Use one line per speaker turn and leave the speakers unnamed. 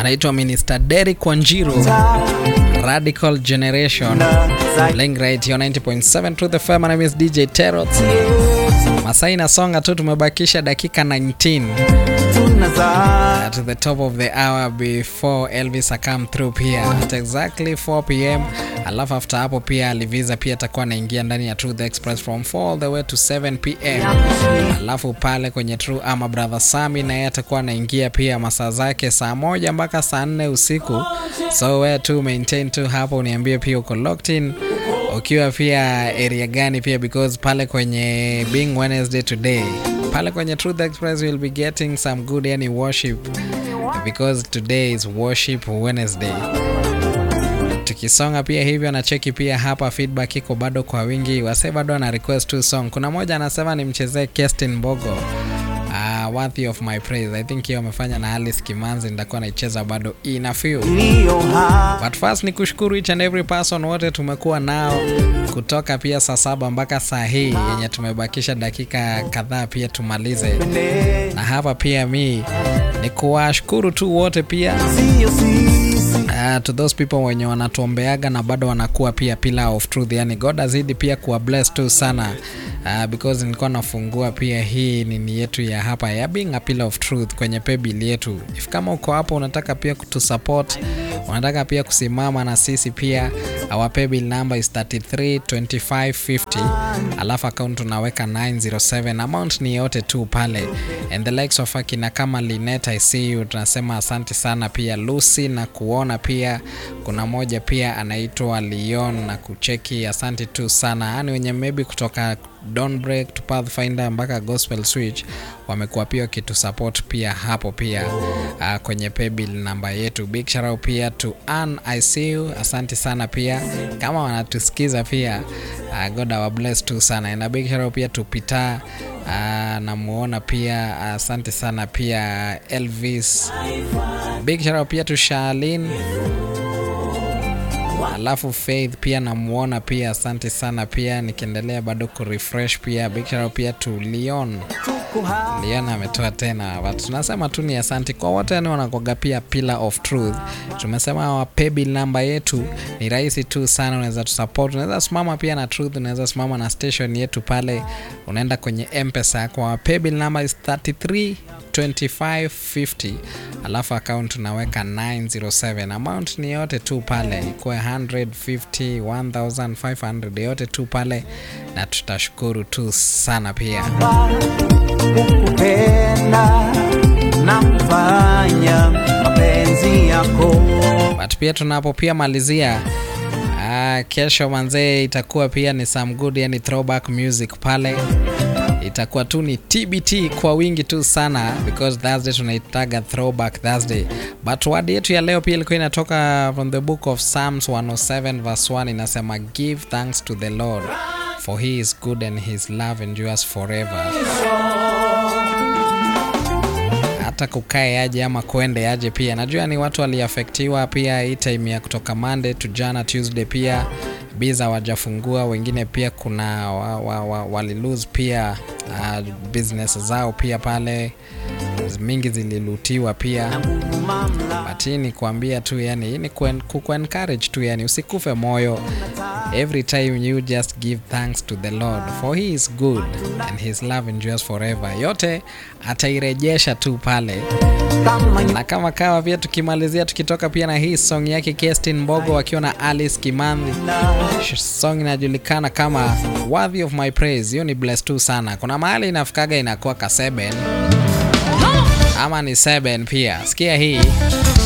anaitwa Minister Derek Wanjiru, Radical Generation. Playing right here 90.7 to the FM. My name is DJ Terrot. Masai na songa tu, tumebakisha dakika 19 to the top of the hour before Elvis come through here at exactly 4 p.m. Alafu after hapo pia Liviza pia atakuwa anaingia ndani ya Truth Express from 4 all the way to 7 p.m. Alafu pale kwenye True ama Brother Sami na yeye atakuwa anaingia pia masaa zake saa 1 mpaka saa 4 usiku. So wewe tu maintain tu hapo, uniambie pia uko locked in ukiwa pia area gani pia, because pale kwenye Being Wednesday today, pale kwenye Truth Express will be getting some good any worship, because today is Worship Wednesday. Tukisonga pia hivyo na cheki pia hapa feedback iko bado kwa wingi. Wase bado ana request tu song. Kuna moja anasema nimchezee Kestin Mbogo, Worthy of My Praise. I think hiyo amefanya na Alice Kimanzi, nitakuwa naicheza bado ina feel. But first ni kushukuru each and every person wote tumekuwa nao kutoka pia saa 7 mpaka saa hii yenye tumebakisha dakika kadhaa pia tumalize. Na hapa pia mi ni kuwashukuru tu wote pia. To those people wenye wanatuombeaga na bado wanakuwa pia pillar of truth, yani God azidi pia kuwa bless tu sana, because nilikuwa nafungua pia hii nini yetu ya hapa ya Being a Pillar of Truth kwenye paybill yetu. If kama uko hapo unataka pia kutusupport, unataka pia kusimama na sisi pia, our paybill number is 332550, alafu account tunaweka 907. Amount ni yote tu pale, and the likes of akina kama Linet, I see you, tunasema asante sana pia. Lucy na kuona pia, kuna moja pia anaitwa Leon na kucheki, asante tu sana. Yani wenye maybe kutoka Dawnbreak to Pathfinder mpaka Gospel Switch wamekuwa pia kitu support pia hapo pia kwenye paybill namba yetu. Big shout out pia to Ann, I see you, asante sana pia kama wanatusikiza pia, God our bless tu sana. Na big shout out pia to Peter, namuona pia, asante sana pia Elvis. Big shout out pia to Charlene, alafu Faith pia namuona pia, asante sana pia. Nikiendelea bado ku refresh pia, big shout out pia to Leon ametoa tena, but tunasema tu ni asante kwa wote yani wanakoga pia pillar of truth. Tumesema wa paybill number yetu ni rahisi tu sana, unaweza tu support, unaweza simama pia na truth, unaweza simama na station yetu pale, unaenda kwenye M-Pesa kwa paybill number is 332550, alafu account tunaweka 907. Amount ni yote tu pale, kwa 150, 1500 yote tu pale, na tutashukuru tu sana pia. Kukupenda na kufanya mapenzi yako. But pia tunapo pia malizia, kesho manze itakuwa pia ni some good yani throwback music pale. Itakuwa tu ni TBT kwa wingi tu sana, because Thursday tunaitaga throwback Thursday. But word yetu ya leo pia ilikuwa inatoka from the book of Psalms 107 verse 1, inasema give thanks to the Lord for he is good and his love endures forever. Hata kukae aje ama kuende aje pia, najua ni watu waliafektiwa pia hii time ya kutoka Monday to jana Tuesday pia biza wajafungua, wengine pia kuna wali lose pia business zao pia pale, mingi zililutiwa pia. But ni kuambia tu yani, ni ku-encourage tu yani, usikufe moyo. Every time you just give thanks to the Lord for he is good and his love endures forever. Yote atairejesha tu pale. Na kama kawa pia tukimalizia tukitoka pia na hii song yake Kestin Mbogo wakiwa na Alice Kimanzi. Song inajulikana kama Worthy of My Praise. Hiyo ni bless tu sana. Kuna mahali inafikaga inakuwa ka 7 ama ni 7 pia. Sikia hii.